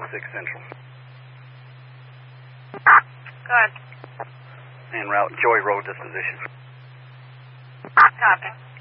Central. Good. En route, Joy Road disposition. Copy.